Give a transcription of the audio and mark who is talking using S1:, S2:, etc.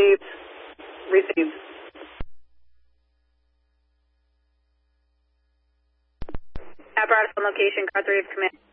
S1: received. Received. Apparatus on location, car 3 of command.